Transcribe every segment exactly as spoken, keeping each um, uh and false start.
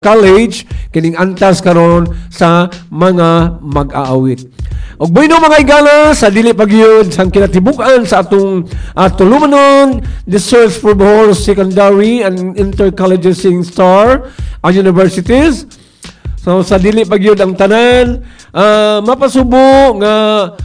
college kining antas karon sa mga mag-aawit. Og bueno mga igala, sa dili pagyud sang kinatibuk-an sa atong uh, tulumanon, the search for Bohol Secondary and Intercollegiate Singing Star and Universities. So sa dili pagyud ang tanan, uh, mapasubo nga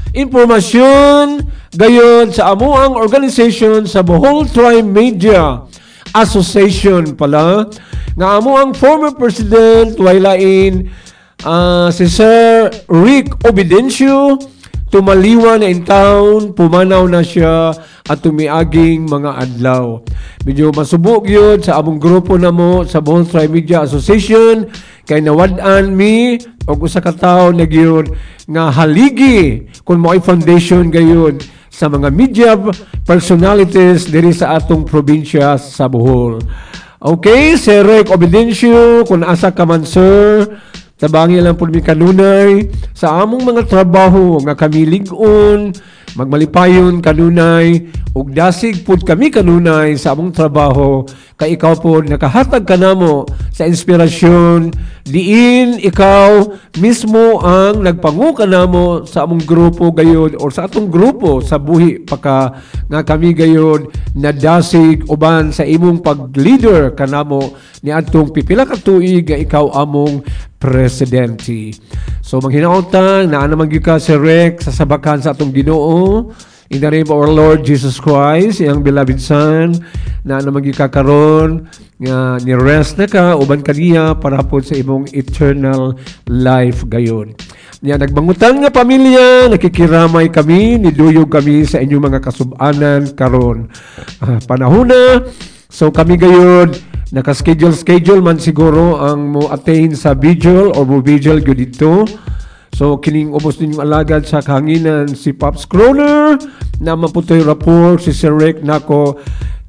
impormasyon gayon sa amuang organization sa Bohol Tri-Media Association pala nga amo ang former president waylain uh, si Sir Rick Obidencio tumaliwa na in town, pumanaw na siya at tumiaging mga adlaw. Medyo masubok yun sa among grupo na mo sa Bohol Tri-Media Association kay nawad-an mi og usa ka tawo na gyud nga haligi kung mo ay foundation gayon sa mga media personalities diri sa atong probinsya sa Bohol. Okay, Sir Rick Obidencio, kung asa ka man sir, tabangi lang po mi kanunay sa among mga trabaho nga kami lig-on, magmalipayon kanunay, ug dasig pud kami kanunay sa among trabaho, kay ikaw po nakahatag ka namo sa inspirasyon, diin ikaw mismo ang nagpanguka namo sa among grupo gayon or sa atong grupo sa buhi paka nga kami gayon nadasig uban sa imong pag-leader kanamo ni adtong pipila ka tuig nga ikaw among presidente. So manghinaot na naman gyud ka Sir Rick sa sabakan sa atong Ginoo. In the name of our Lord Jesus Christ, iyang beloved Son, na naman kakaroon nga ni-rest na ka, uban kaniya para po sa imong eternal life gayon. Niya nagbangutan nga pamilya, nakikiramay kami, niduyog kami sa inyong mga kasubanan karon. Uh, panahon na, so kami gayon, naka-schedule-schedule man siguro ang mo attain sa vigil or mo vigil gyud dito. So, kining ubos ninyong alagad sa kahanginan si Pops Croner na maputoy rapport si Sir Rick nako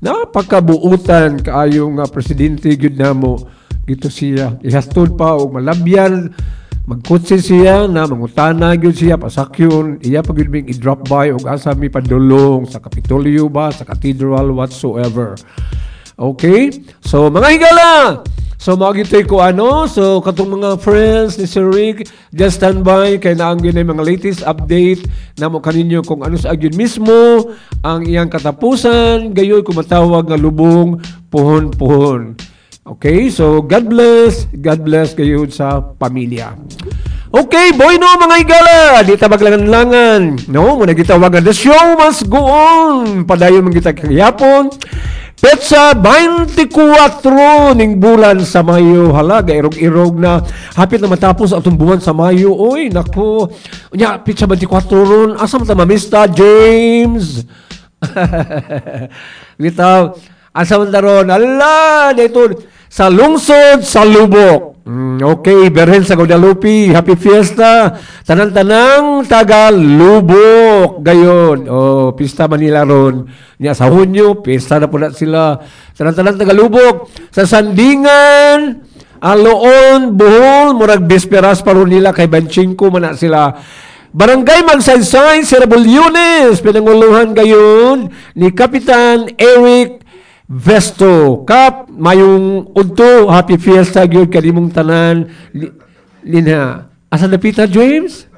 napakabuutan kaayong uh, presidente gyud namo gito siya. Ihastod pa og malabyan magkutsi siya na mangutana gyud siya pasakyon iya pa gyud ming i-drop by og asa mi padulong sa Kapitolyo ba sa cathedral whatsoever. Okay? So, mga higala, so magitoy ko ano, so katong mga friends ni Sir Rick, just stand by kay naangin na mga latest update na mo kaninyo kung ano sa agyon mismo ang iyang katapusan, gayoy kumatawag nga lubong puhon-puhon. Okay, so God bless, God bless kayo sa pamilya. Okay, boy no mga igala, di ta maglangan-langan. No, muna gitawagan, the show must go on. Padayon man kita kagayapon. Petsa twenty-four ning bulan sa Mayo. Halaga, irog-irog na. Hapit na matapos atong buwan sa Mayo. Uy, naku. Nya, petsa twenty-four ron. Asa man ta mamista, James? Bitaw, asa man ta ron? Ala, dito sa lungsod sa Lubok. Mm, okay, Berhen sa Guadalupe, happy fiesta. Tanan-tanang taga Lubok gayon. Oh, pista Manila ron. Nya sa Hunyo, pista na po na sila. Tanan-tanang taga Lubok. Sa Sandingan, Aloon, Bohol, murag bisperas pa ron nila kay Banchingko man na sila. Barangay Magsaysay, Serabulyones, pinanguluhan gayon ni Kapitan Eric Vesto. Kap, mayong udto, happy fiesta gyud kanimong tanan. Lina, asa napita James?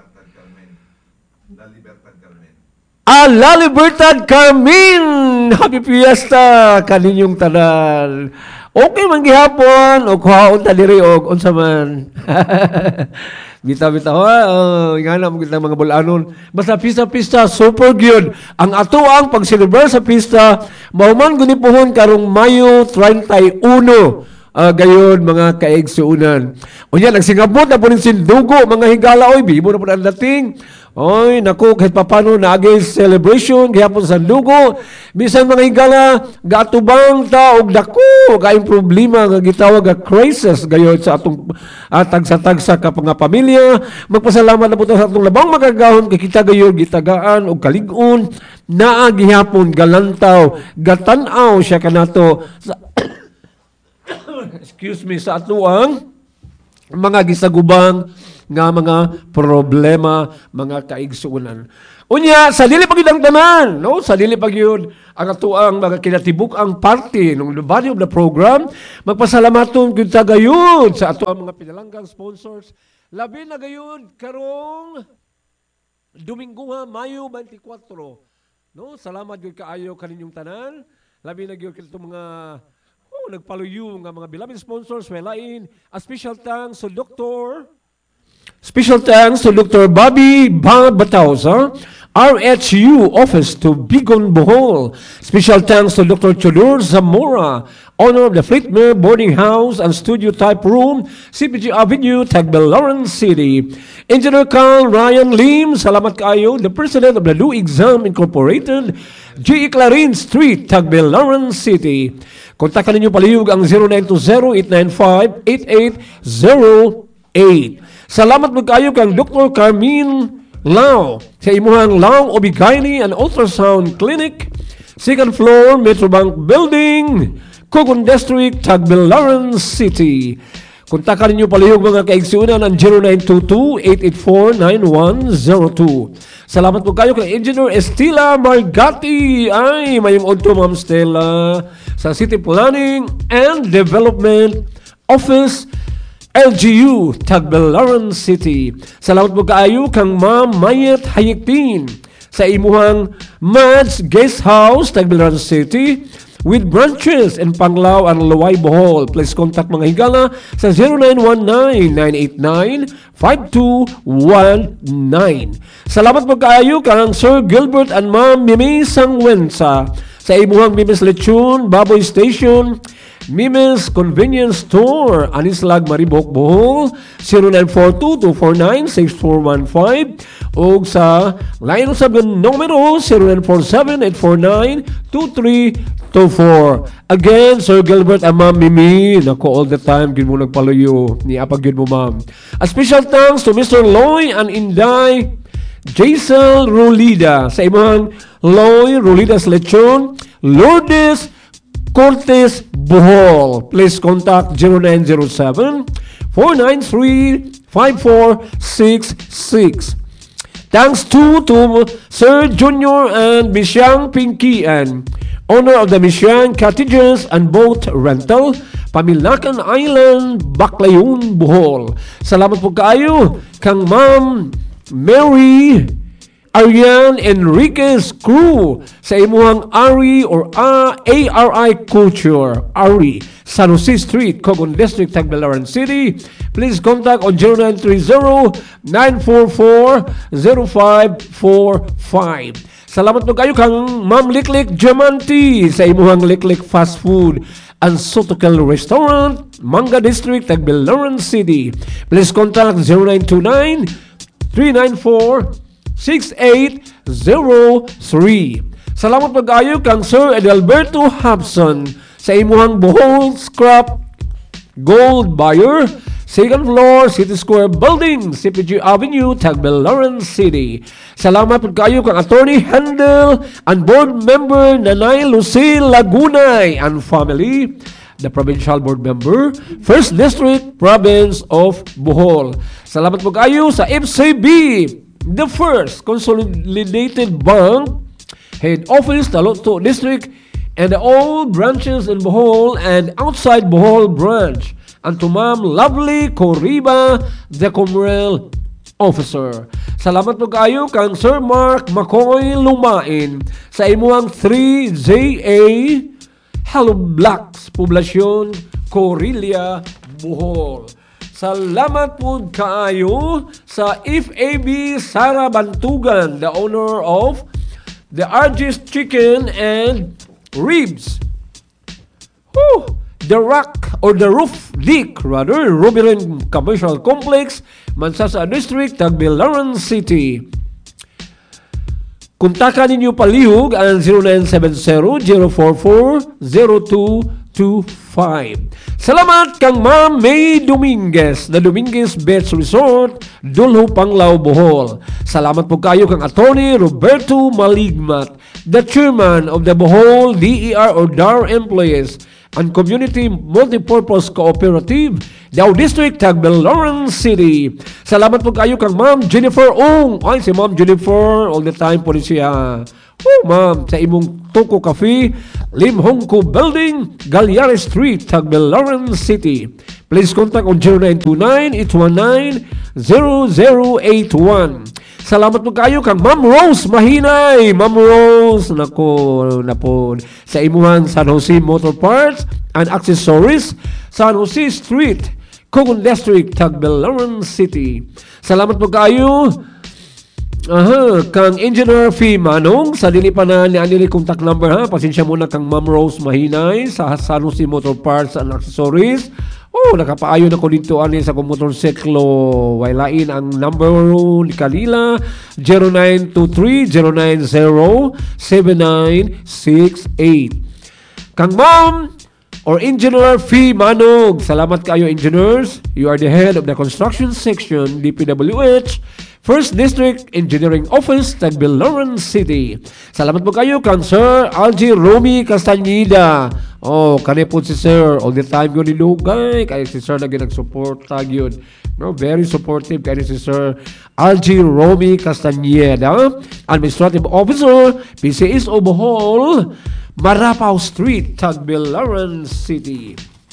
Ah, La Libertad Carmen. Happy fiesta kaninyong tanan. Okay man gihapon og haon ta diri og unsa man. Bita-bita ha, oh, ingana mo kita mga bulanon. Basta pista-pista, super good. Ang ato ang pag-celebrate sa pista, mauman gunipuhon karong Mayo thirty-one. Uh, gayon mga kaigsuunan. O yan, nagsingabot na po rin sindugo, mga higala, oy, bibo na po ang dating. Oy, naku, kahit papano na agay celebration, kaya po sa sandugo. Bisan mga higala, gatubang ta, og dako, kayong problema, nga gitawag nga crisis, gayon sa atong uh, tagsa-tagsa ka mga pamilya. Magpasalamat na po sa atong labang magagahon, kay kita gayon, gitagaan, og kalig-on, naagihapon, galantaw, gatanaw siya kanato, sa excuse me, sa atuang mga gisagubang nga mga problema, mga kaigsuunan. Unya, sa dili pag yun ang tanan, no? Sa dili pag yun ang atuang mga kinatibuk ang party nung the body of the program. Magpasalamaton kita gayon sa atuang mga pinalanggang sponsors. Labi na gayon karong Domingo nga, Mayo twenty-four. No, salamat gyud kaayo kaninyong tanan. Labi na gyud kito mga oh, nagpaluyo nga mga beloved sponsors. Welain a special thanks to Doctor Special thanks to Doctor Bobby Batausa, R H U Office to Bigon, Bohol. Special thanks to Doctor Chodor Zamora, owner of the Fleetmere Boarding House and Studio Type Room, C P G Avenue, Tagbilaran City. Engineer Carl Ryan Lim, salamat kayo, the President of the Lu Exam Incorporated, G E Clarin Street, Tagbilaran City. Kontakan ninyo palihog ang zero nine two zero, eight nine five, eight eight zero eight. Salamat mo kayo kang Doctor Carmine Lau sa imuhang Lau Obigaini and Ultrasound Clinic, second floor, Metrobank Building, Cogon District, Tagbilaran City. Kontakan ninyo palihog mga kaigsunan ang zero nine two two, eight eight four, nine one zero two. Salamat po kayo kay Engineer Estela Margati. Ay, mayong odto Ma'am Stella sa City Planning and Development Office, L G U, Tagbilaran City. Salamat po kaayo kang Ma'am Mayet Hayektin sa imuhang Mads Guest House, Tagbilaran City, with branches in Panglao and Luway, Bohol. Please contact mga higala sa zero nine one nine, nine eight nine, five two one nine. Salamat po kaayo kang Sir Gilbert and Ma'am Mimi Sangwensa sa imuhang Mimis Lechon, Baboy Station, Mimes Convenience Store, Anislag, Maribok, Bohol, zero nine four two, two four nine, six four one five, o sa line sa numero zero nine four seven, eight four nine, two three two four. Again, Sir Gilbert and Ma'am Mimi, nako all the time, gid mo nagpaluyo, ni apag gid mo ma'am. A special thanks to Mister Loy and Inday Jaisel Rolida sa imong Loy Rolida's Lechon, Lourdes Cortes, Bohol. Please contact zero nine zero seven, four nine three, five four six six. Thanks to, to Sir Junior and Misyang Pinkian, owner of the Misyang Cottages and Boat Rental, Pamilacan Island, Baclayon, Bohol. Salamat po kaayo kang Ma'am Mary Arian Enriquez Crew sa imuhang Ari or A R I Culture, Ari, San Jose Street, Cogon District, Tagbilaran City. Please contact on zero nine three zero, nine four four, zero five four five. Salamat po kayo kang Ma'am Liklik Diamante sa imuhang Liklik Fast Food and Sotokel Restaurant, Manga District, Tagbilaran City. Please contact zero nine two nine, three nine four, six eight zero three. Salamat pag-ayo kang Sir Edelberto Hobson sa imuhang Bohol Scrap Gold Buyer, second floor, City Square Building, C P G Avenue, Tagbilaran City. Salamat pag-ayo kang Attorney Handel and Board Member Nanay Lucille Lagunay and family, the Provincial Board Member, First District, Province of Bohol. Salamat pag-ayo sa F C B, the First Consolidated Bank, Head Office, Taloto District, and all branches in Bohol and outside Bohol branch. And to Ma'am Lovely Coriba, the Commercial Officer. Salamat po kayo kang Sir Mark McCoy Lumain sa imuhang three J A Hello Blacks, Poblasyon, Corilla, Bohol. Salamat po kaayo sa F A B Sara Bantugan, the owner of the R G's Chicken and Ribs. Whew! The Rock or the Roof Deck, rather, Rubiren Commercial Complex, Mansasa District, Tagbilaran City. Kontakan ninyo palihog ang zero nine seven zero, zero four four, zero two two five. Salamat kang Ma'am May Dominguez, the Dominguez Beach Resort, Dulho, Panglao, Bohol. Salamat po kayo kang Attorney Roberto Maligmat, the Chairman of the Bohol D E R or D A R Employees and Community Multipurpose Cooperative Davao District, Tagbilaran City. Salamat po kayo kang Ma'am Jennifer Ong. Ay, si Ma'am Jennifer, all the time po rin siya. Oh, ma'am, sa imong Toko Cafe, Lim Hongko Building, Galyari Street, Tagbilaran City. Please contact on zero nine two nine, eight one nine, zero zero eight one. Salamat po kayo kang Ma'am Rose Mahinay. Ma'am Rose, nako, napon. Sa imuhan San Jose Motor Parts and Accessories, San Jose Street, Cogon District, Tagbilaran City. Salamat po kayo. Aha, kang Engineer Fee Manong, sa dili pa na ni anili contact number ha. Pasensya muna kang Ma'am Rose Mahinay sa San Jose Motor Parts and Accessories. Oh, nakapaayon ako dito ani sa kong motorsiklo. Wailain ang number ni kanila zero nine two three, zero nine zero, seven nine six eight. Kang Ma'am or Engineer Fee Manog, salamat kayo engineers. You are the head of the construction section, D P W H, First District Engineering Office, Tagbilaran City. Salamat po kayo kang Sir Algie Romy Castañeda. Oh, kani po si Sir, all the time yun nilugay. Kaya si Sir lagi nag-support tag yun. No, very supportive kaya si Sir Algie Romy Castañeda. Administrative Officer, P C S O Bohol, Marapaw Street, Tagbilaran City.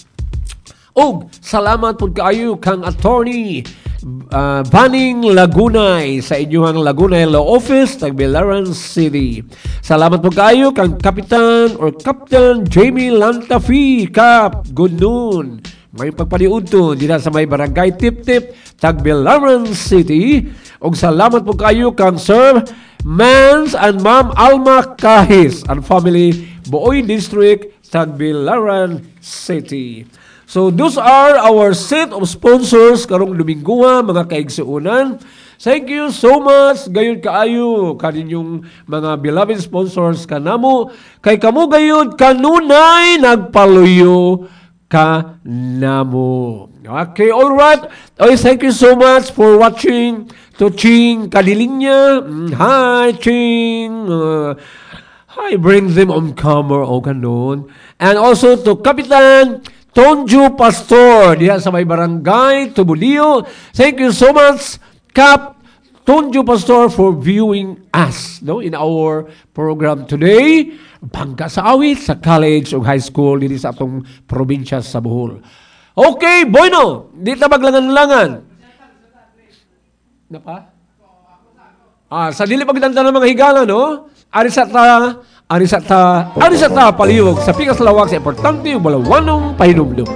Og, salamat po kayo kang attorney Uh, Baning Lagunay sa inyong Lagunay Law Office, Tagbilaran City. Salamat po kayo kang Kapitan or Captain Jamie Lantafi. Kap, good noon. May pagpaliud to dito sa may barangay Tip-Tip, Tagbilaran City. Og salamat po kayo kang Sir Mans and Ma'am Alma Kahis and family, Buoy District, Tagbilaran City. So, those are our set of sponsors karong Dominguha, mga kaigsuunan. Thank you so much, gayon kaayo, kaninyong mga beloved sponsors kanamo. Kay kamo gayon, kanunay nagpaluyo kanamo. Okay, alright. Okay, thank you so much for watching. To Ching Kadilinya. Hi, Ching. Uh, hi, bring them on camera, o kanon. And also to Kapitan Tonju Pastor, diya sa may barangay, Tubulio. Thank you so much, Cap Tonju Pastor, for viewing us no, in our program today. Bangka sa awit sa college o high school dito sa atong probinsya sa Bohol. Okay, bueno. Di na maglangan-langan. Napa? Ah, sa dili pagdanta ng mga higala, no? Ari sa ta... Arisata, arisata palihog sa pikas lawak sa importante ug balawanong pahinumdum.